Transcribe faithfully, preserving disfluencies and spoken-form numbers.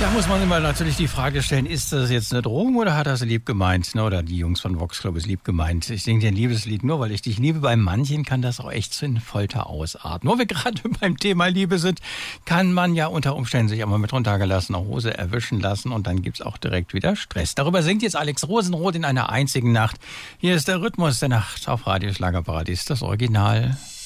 Da muss man immer natürlich die Frage stellen, ist das jetzt eine Drohung oder hat er es lieb gemeint? Ne? Oder die Jungs von Vox Club ist lieb gemeint. Ich singe dir ein Liebeslied nur, weil ich dich liebe. Bei manchen kann das auch echt in Folter ausarten. Wo wir gerade beim Thema Liebe sind, kann man ja unter Umständen sich einmal mit runtergelassener Hose erwischen lassen und dann gibt's auch direkt wieder Stress. Darüber singt jetzt Alex Rosenroth in einer einzigen Nacht. Hier ist der Rhythmus der Nacht auf Radio Schlagerparadies, das Original.